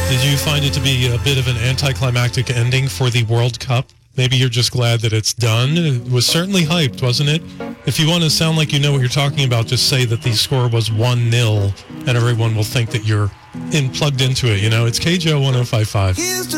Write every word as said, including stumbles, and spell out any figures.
Did you find it to be a bit of an anticlimactic ending for the World Cup? Maybe you're just glad that it's done. It was certainly hyped, wasn't it? If you want to sound like you know what you're talking about, just say that the score was one nil, and everyone will think that you're in plugged into it. You know, it's K J O one oh five point five.